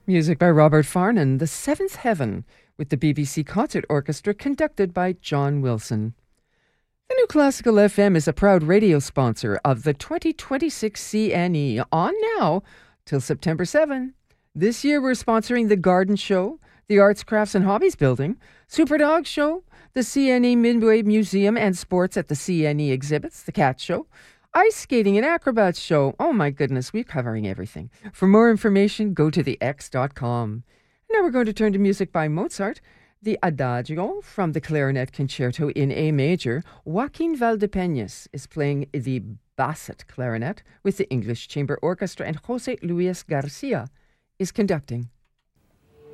Music by Robert Farnon, The Seventh Heaven, with the BBC Concert Orchestra conducted by John Wilson. The New Classical FM is a proud radio sponsor of the 2026 CNE on now till September 7. This year we're sponsoring the Garden Show, the Arts, Crafts and Hobbies Building, Super Dog Show, the CNE Midway Museum and Sports at the CNE Exhibits, the Cat Show, Ice Skating and Acrobats Show. Oh my goodness, we're covering everything. For more information, go to thex.com. Now we're going to turn to music by Mozart. The Adagio from the Clarinet Concerto in A major. Joaquin Valdepeñas is playing the Basset clarinet with the English Chamber Orchestra, and José Luis Garcia is conducting.